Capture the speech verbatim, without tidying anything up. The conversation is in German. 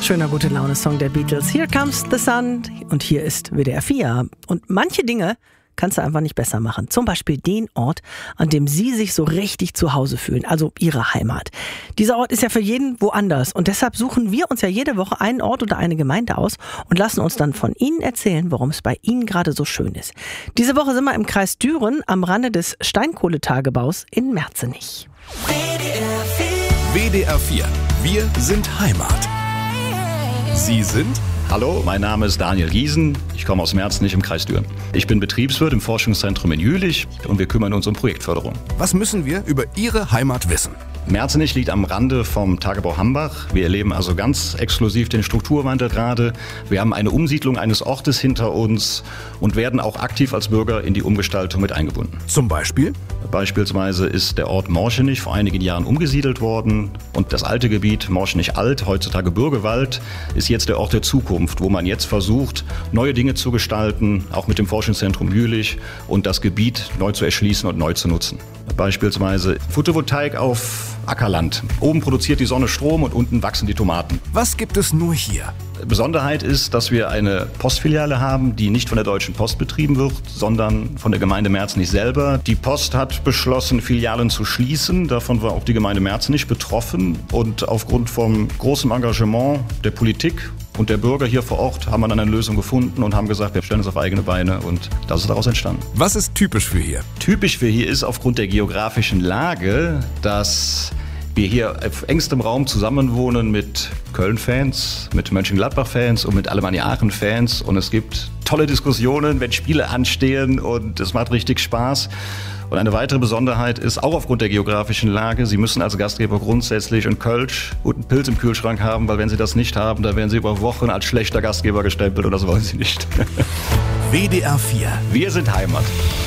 Schöner Gute-Laune-Song der Beatles. Here Comes the Sun und hier ist W D R vier. Und manche Dinge kannst du einfach nicht besser machen. Zum Beispiel den Ort, an dem Sie sich so richtig zu Hause fühlen, also Ihre Heimat. Dieser Ort ist ja für jeden woanders und deshalb suchen wir uns ja jede Woche einen Ort oder eine Gemeinde aus und lassen uns dann von Ihnen erzählen, warum es bei Ihnen gerade so schön ist. Diese Woche sind wir im Kreis Düren am Rande des Steinkohletagebaus in Merzenich. W D R vier. Wir sind Heimat. Sie sind? Hallo, mein Name ist Daniel Giesen. Ich komme aus Merzenich im Kreis Düren. Ich bin Betriebswirt im Forschungszentrum in Jülich und wir kümmern uns um Projektförderung. Was müssen wir über Ihre Heimat wissen? Merzenich liegt am Rande vom Tagebau Hambach. Wir erleben also ganz exklusiv den Strukturwandel gerade. Wir haben eine Umsiedlung eines Ortes hinter uns und werden auch aktiv als Bürger in die Umgestaltung mit eingebunden. Zum Beispiel? Beispielsweise ist der Ort Morschenich vor einigen Jahren umgesiedelt worden und das alte Gebiet Morschenich Alt, heutzutage Bürgerwald, ist jetzt der Ort der Zukunft, wo man jetzt versucht, neue Dinge zu gestalten, auch mit dem Forschungszentrum Jülich und das Gebiet neu zu erschließen und neu zu nutzen. Beispielsweise Photovoltaik auf Ackerland. Oben produziert die Sonne Strom und unten wachsen die Tomaten. Was gibt es nur hier? Besonderheit ist, dass wir eine Postfiliale haben, die nicht von der Deutschen Post betrieben wird, sondern von der Gemeinde Merzenich selber. Die Post hat beschlossen, Filialen zu schließen. Davon war auch die Gemeinde Merzenich betroffen. Und aufgrund vom großen Engagement der Politik und der Bürger hier vor Ort haben wir dann eine Lösung gefunden und haben gesagt, wir stellen uns auf eigene Beine und das ist daraus entstanden. Was ist typisch für hier? Typisch für hier ist aufgrund der geografischen Lage, dass wir hier auf engstem Raum zusammenwohnen mit Köln-Fans, mit Mönchengladbach-Fans und mit Alemannia-Aachen-Fans. Und es gibt tolle Diskussionen, wenn Spiele anstehen und es macht richtig Spaß. Und eine weitere Besonderheit ist, auch aufgrund der geografischen Lage, Sie müssen als Gastgeber grundsätzlich einen Kölsch und einen Pilz im Kühlschrank haben, weil wenn Sie das nicht haben, dann werden Sie über Wochen als schlechter Gastgeber gestempelt und das wollen Sie nicht. W D R vier. Wir sind Heimat.